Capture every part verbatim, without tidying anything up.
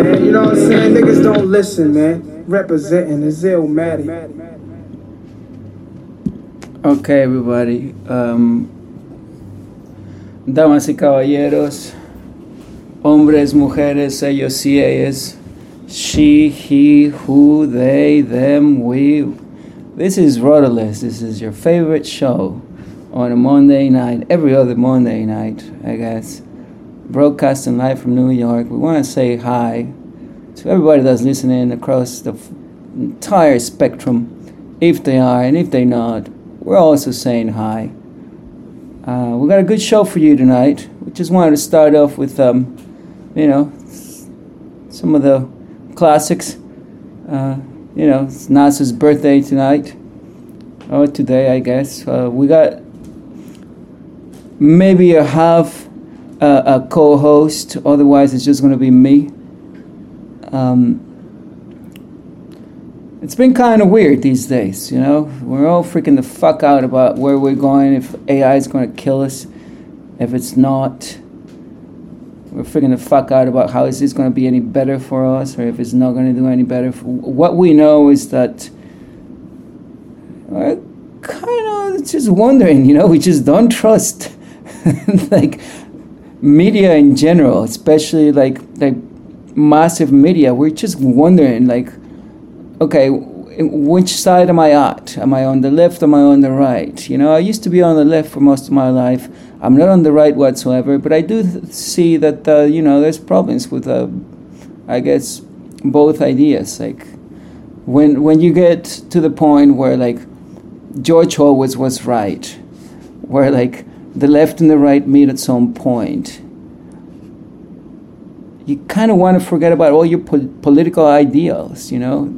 man. You know what I'm saying? Niggas don't listen, man. Representing the Zillmatic. Okay, everybody. Um, damas y caballeros, hombres, mujeres, ellos y ellas, she, he, who, they, them, we. This is Rudderless. This is your favorite show on a Monday night, every other Monday night, I guess. Broadcasting live from New York. We want to say hi to everybody that's listening across the entire spectrum, if they are and if they're not. We're also saying hi. Uh, we got a good show for you tonight. We just wanted to start off with, um, you know, some of the classics. Uh, you know, it's Nas's birthday tonight, or today, I guess. Uh, we got maybe a half uh, a co-host. Otherwise, it's just going to be me. Um, It's been kind of weird these days, you know? We're all freaking the fuck out about where we're going, if A I is going to kill us, if it's not. We're freaking the fuck out about how is this going to be any better for us, or if it's not going to do any better. For, what we know is that we're kind of just wondering, you know? We just don't trust, like, media in general, especially, like, like massive media. We're just wondering, like, okay, which side am I at? Am I on the left? Am I on the right? You know, I used to be on the left for most of my life. I'm not on the right whatsoever, but I do th- see that, uh, you know, there's problems with, uh, I guess, both ideas. Like, when when you get to the point where, like, George Orwell was right, where, like, the left and the right meet at some point, you kind of want to forget about all your po- political ideals, you know?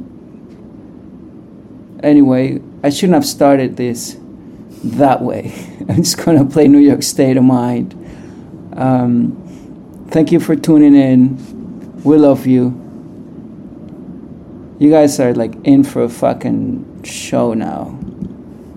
Anyway, I shouldn't have started this that way. I'm just going to play New York State of Mind. Um, thank you for tuning in. We love you. You guys are like in for a fucking show now.